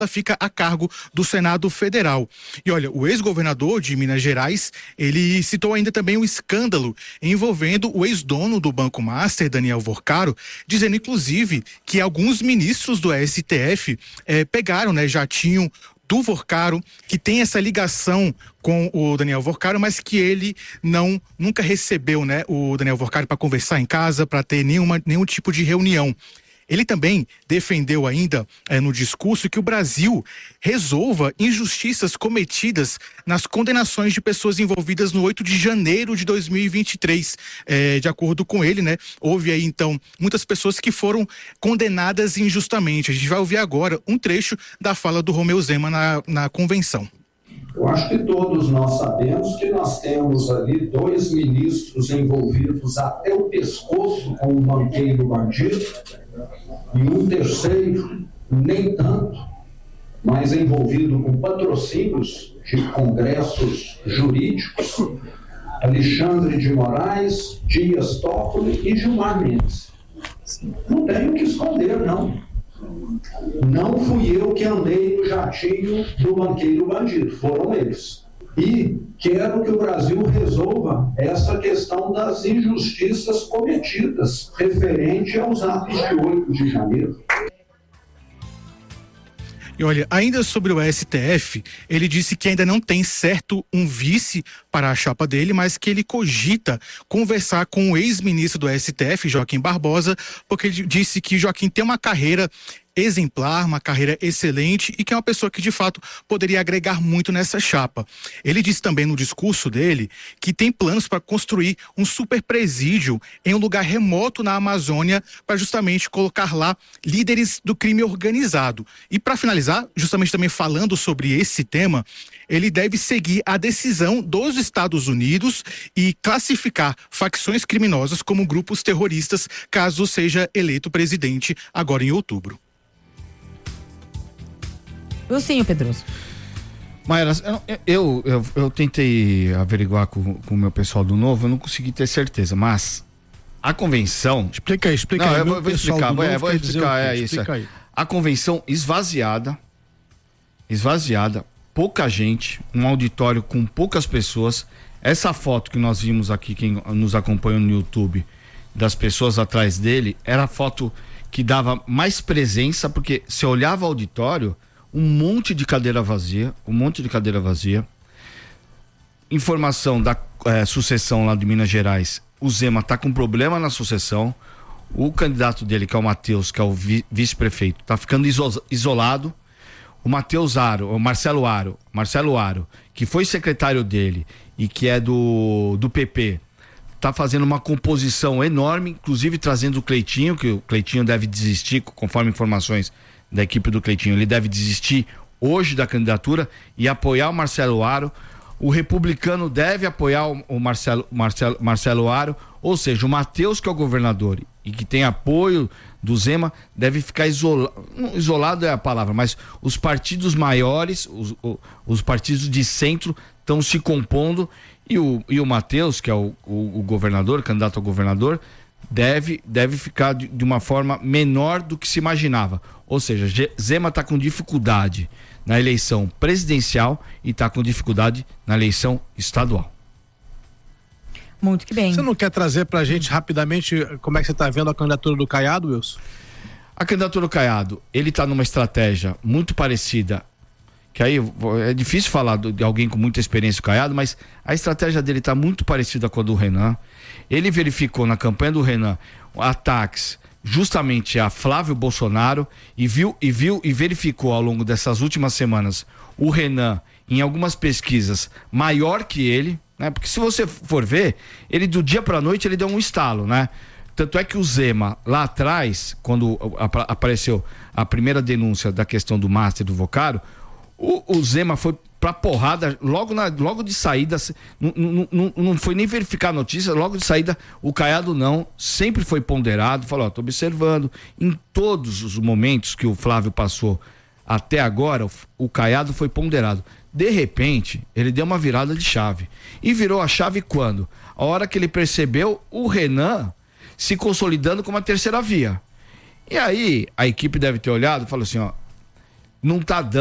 fica a cargo do Senado Federal. E olha, o ex-governador de Minas Gerais, ele citou ainda também um escândalo envolvendo o ex-dono do Banco Master, Daniel Vorcaro, dizendo inclusive que alguns ministros do STF pegaram, jatinho do Vorcaro, que tem essa ligação com o Daniel Vorcaro, mas que ele nunca recebeu, o Daniel Vorcaro para conversar em casa, para ter nenhum tipo de reunião. Ele também defendeu ainda no discurso que o Brasil resolva injustiças cometidas nas condenações de pessoas envolvidas no 8 de janeiro de 2023. De acordo com ele, houve aí então muitas pessoas que foram condenadas injustamente. A gente vai ouvir agora um trecho da fala do Romeu Zema na convenção. Eu acho que todos nós sabemos que nós temos ali 2 ministros envolvidos até o pescoço com o banqueiro bandido e um terceiro, nem tanto, mas envolvido com patrocínios de congressos jurídicos, Alexandre de Moraes, Dias Toffoli e Gilmar Mendes. Não tenho o que esconder, não. Não fui eu que andei no jatinho do banqueiro bandido, foram eles. E quero que o Brasil resolva essa questão das injustiças cometidas referente aos atos de 8 de janeiro. E olha, ainda sobre o STF, ele disse que ainda não tem certo um vice para a chapa dele, mas que ele cogita conversar com o ex-ministro do STF, Joaquim Barbosa, porque ele disse que Joaquim tem uma carreira exemplar, uma carreira excelente e que é uma pessoa que de fato poderia agregar muito nessa chapa. Ele disse também no discurso dele que tem planos para construir um super presídio em um lugar remoto na Amazônia para justamente colocar lá líderes do crime organizado. E para finalizar, justamente também falando sobre esse tema, ele deve seguir a decisão dos Estados Unidos e classificar facções criminosas como grupos terroristas caso seja eleito presidente agora em outubro. Sim, Pedroso. Maíra, eu tentei averiguar com o meu pessoal do Novo, eu não consegui ter certeza, mas a convenção... Explica aí. Não, eu vou explicar, vou explicar, isso. Aí. A convenção esvaziada, pouca gente, um auditório com poucas pessoas. Essa foto que nós vimos aqui, quem nos acompanha no YouTube, das pessoas atrás dele, era a foto que dava mais presença, porque se olhava o auditório... um monte de cadeira vazia. Informação da sucessão lá de Minas Gerais. O Zema tá com problema na sucessão. O candidato dele, que é o Matheus, que é o vice-prefeito, tá ficando isolado. O Marcelo Aro, que foi secretário dele e que é do PP, tá fazendo uma composição enorme, inclusive trazendo o Cleitinho, que o Cleitinho deve desistir, conforme informações da equipe do Cleitinho, ele deve desistir hoje da candidatura e apoiar o Marcelo Aro. O republicano deve apoiar o Marcelo Aro, ou seja, o Matheus, que é o governador e que tem apoio do Zema, deve ficar isolado é a palavra, mas os partidos maiores, os partidos de centro estão se compondo e o Matheus, que é o governador, candidato a governador, deve ficar de uma forma menor do que se imaginava. Ou seja, Zema está com dificuldade na eleição presidencial e está com dificuldade na eleição estadual. Muito que bem. Você não quer trazer pra gente rapidamente como é que você está vendo a candidatura do Caiado, Wilson? A candidatura do Caiado, ele está numa estratégia muito parecida, que aí é difícil falar de alguém com muita experiência do Caiado, mas a estratégia dele está muito parecida com a do Renan. Ele verificou na campanha do Renan ataques justamente a Flávio Bolsonaro e verificou ao longo dessas últimas semanas o Renan em algumas pesquisas maior que ele, né? Porque se você for ver, ele do dia para a noite ele deu um estalo, né? Tanto é que o Zema, lá atrás, quando apareceu a primeira denúncia da questão do Master e do Vocaro, o Zema foi pra porrada logo de saída, não foi nem verificar a notícia, logo de saída o Caiado sempre foi ponderado, falou, tô observando, em todos os momentos que o Flávio passou até agora, o Caiado foi ponderado. De repente, ele deu uma virada de chave. E virou a chave quando? A hora que ele percebeu o Renan se consolidando como a terceira via. E aí, a equipe deve ter olhado e falou assim, não tá dando